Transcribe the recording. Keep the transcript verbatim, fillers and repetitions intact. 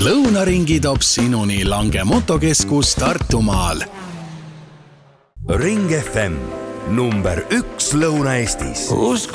Lõunaringi toob sinuni Lange motokeskus Tartumaal. Ring F M, number üks Lõuna-Eestis. Usk